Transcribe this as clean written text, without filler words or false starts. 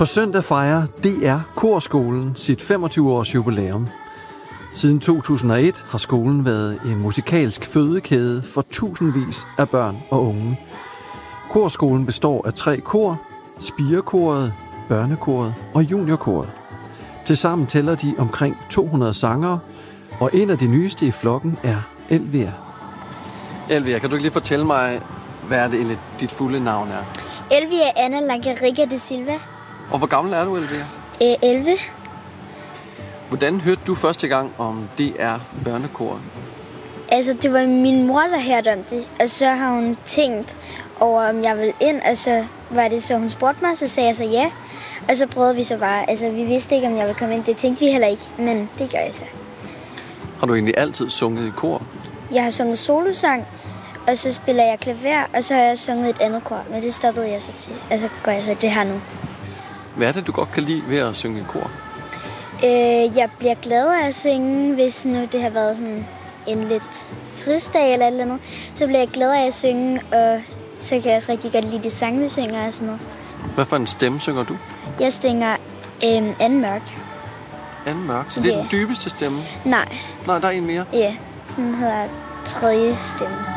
På søndag fejrer DR Korskolen sit 25-års jubilæum. Siden 2001 har skolen været en musikalsk fødekæde for tusindvis af børn og unge. Korskolen består af 3 kor: spirekoret, børnekoret og juniorkoret. Tilsammen tæller de omkring 200 sangere, og en af de nyeste i flokken er Elvia. Elvia, kan du ikke lige fortælle mig, hvad er det egentlig dit fulde navn er? Elvia Anna Lagarriga de Silva. Og hvor gammel er du, Elvia? 11. Hvordan hørte du første gang om DR Børnekoret? Altså, det var min mor, der hørte om det, og så har hun tænkt over, om jeg ville ind, og så var det så, hun spurgte mig, så sagde jeg så ja. Og så prøvede vi så bare, altså vi vidste ikke, om jeg ville komme ind, det tænkte vi heller ikke, men det gør jeg så. Har du egentlig altid sunget i kor? Jeg har sunget solosang, og så spiller jeg klaver, og så har jeg sunget et andet kor, men det stoppede jeg så til. Altså gør jeg så det her nu. Hvad er det, du godt kan lide ved at synge i kor? Jeg bliver glad af at synge, hvis nu det har været sådan en lidt trist dag eller et eller andet. Så bliver jeg glad af at synge, og så kan jeg også rigtig godt lide de sange, vi synger og sådan noget. Hvad for en stemme synger du? Jeg synger anden mørk. Anden mørk? Så det er den dybeste stemme? Nej. Nej, der er en mere? Ja, den hedder tredje stemme.